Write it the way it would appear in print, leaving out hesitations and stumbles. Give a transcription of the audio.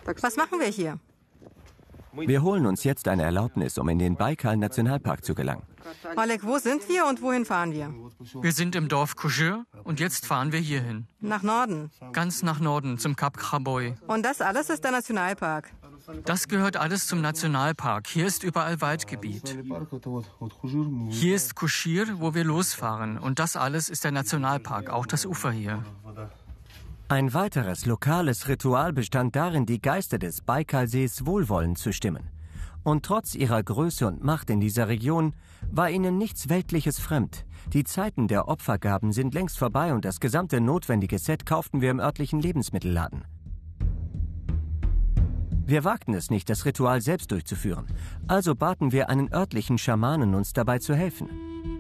Was machen wir hier? Wir holen uns jetzt eine Erlaubnis, um in den Baikal-Nationalpark zu gelangen. Oleg, wo sind wir und wohin fahren wir? Wir sind im Dorf Kuzhyr und jetzt fahren wir hierhin. Nach Norden. Ganz nach Norden, zum Kap Khaboy. Und das alles ist der Nationalpark. Das gehört alles zum Nationalpark. Hier ist überall Waldgebiet. Hier ist Kuzhyr, wo wir losfahren. Und das alles ist der Nationalpark, auch das Ufer hier. Ein weiteres lokales Ritual bestand darin, die Geister des Baikalsees wohlwollend zu stimmen. Und trotz ihrer Größe und Macht in dieser Region war ihnen nichts Weltliches fremd. Die Zeiten der Opfergaben sind längst vorbei und das gesamte notwendige Set kauften wir im örtlichen Lebensmittelladen. Wir wagten es nicht, das Ritual selbst durchzuführen, also baten wir einen örtlichen Schamanen, uns dabei zu helfen.